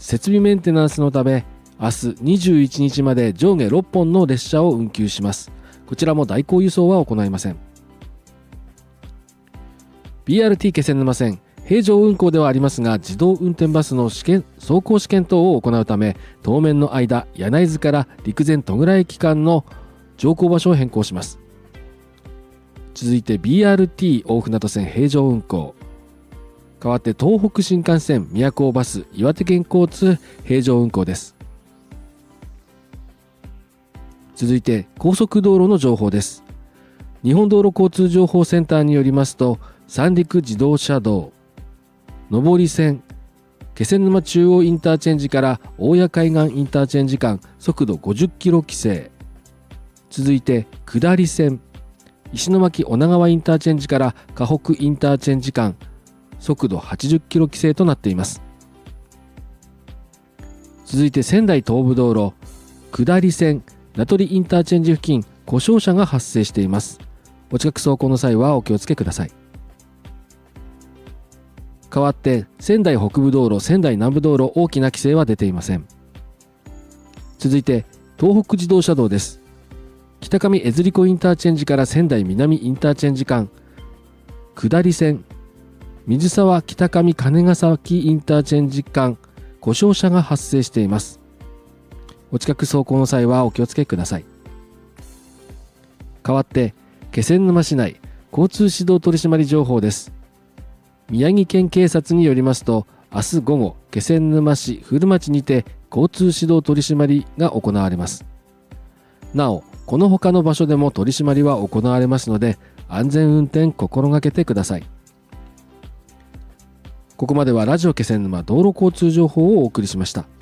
設備メンテナンスのため明日21日まで上下6本の列車を運休します。こちらも代行輸送は行いません。 BRT 気仙沼線平常運行ではありますが、自動運転バスの走行試験等を行うため、当面の間柳津から陸前戸倉駅間の乗降場所を変更します。続いて BRT 大船渡線平常運行、代わって東北新幹線宮高バス岩手県交通平常運行です。続いて高速道路の情報です。日本道路交通情報センターによりますと、三陸自動車道上り線気仙沼中央インターチェンジから大谷海岸インターチェンジ間速度50キロ規制。続いて下り線石巻女川インターチェンジから河北インターチェンジ間速度80キロ規制となっています。続いて仙台東部道路下り線名取インターチェンジ付近故障車が発生しています。お近く走行の際はお気をつけください。代わって仙台北部道路仙台南部道路大きな規制は出ていません。続いて東北自動車道です。北上江釣子インターチェンジから仙台南インターチェンジ間下り線水沢北上金ヶ崎インターチェンジ間故障車が発生しています。お近く走行の際はお気をつけください。代わって気仙沼市内交通指導取締情報です。宮城県警察によりますと、明日午後気仙沼市古町にて交通指導取締りが行われます。なおこの他の場所でも取り締まりは行われますので、安全運転心がけてください。ここまではラジオ気仙沼道路交通情報をお送りしました。